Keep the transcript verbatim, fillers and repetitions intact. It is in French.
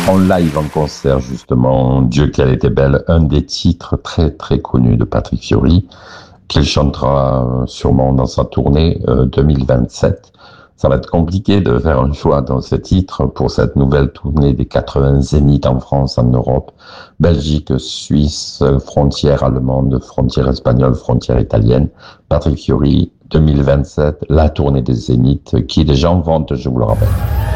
En live, en concert, justement, Dieu qu'elle était belle, un des titres très très connus de Patrick Fiori, qu'il chantera sûrement dans sa tournée euh, deux mille vingt-sept. Ça va être compliqué de faire un choix dans ce titre pour cette nouvelle tournée des quatre-vingts zéniths en France, en Europe, Belgique, Suisse, frontière allemande, frontière espagnole, frontière italienne. Patrick Fiori, deux mille vingt-sept, la tournée des zéniths, qui est déjà en vente, je vous le rappelle.